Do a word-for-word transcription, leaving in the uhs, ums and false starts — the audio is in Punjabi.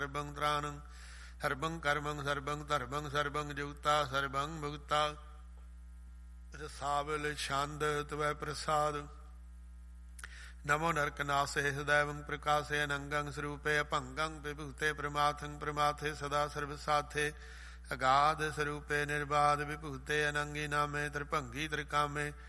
ਸਰਬੰ ਤ੍ਰਾਨੰ ਸਰਬੰ ਕਰਮੰ ਸਰਬੰ ਧਰਮੰ ਸਰਬੰ ਜੁਗਤਾ ਸਰਬੰ ਮੁਗਤਾ ਰਸਾਵਲ ਛੰਦ ਤਵੈ ਪ੍ਰਸਾਦ। ਨਮੋ ਨਰਕਨਾਸੇ ਸਦੈਵੰ ਪ੍ਰਕਾਸੇ ਅਨੰਗੰ ਸਰੂਪੇ ਅਭੰਗੰ ਵਿਭੂਤੇ ਪ੍ਰਮਾਥੰ ਪ੍ਰਮਾਥੇ ਸਦਾ ਸਰਬ ਸਾਥੇ ਅਗਾਧ ਸਰੂਪੇ ਨਿਰਬਾਧ ਵਿਭੂਤੇ ਅਨੰਗੀ ਨਾਮੇ ਤ੍ਰਿਭੰਗੀ ਤ੍ਰਿਕਾਮੇ